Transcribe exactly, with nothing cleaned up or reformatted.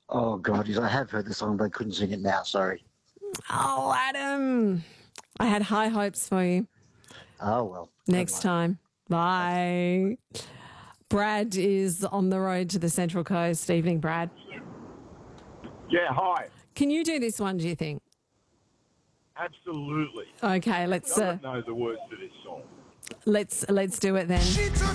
Oh, God, yes, I have heard the song, but I couldn't sing it now, sorry. Oh, Adam. I had high hopes for you. Oh, well. Next time. Bye. Brad is on the road to the Central Coast. Evening, Brad. Yeah, hi. Can you do this one, do you think? Absolutely. Okay, let's uh, Doesn't know the words to this song. let's let's do it then.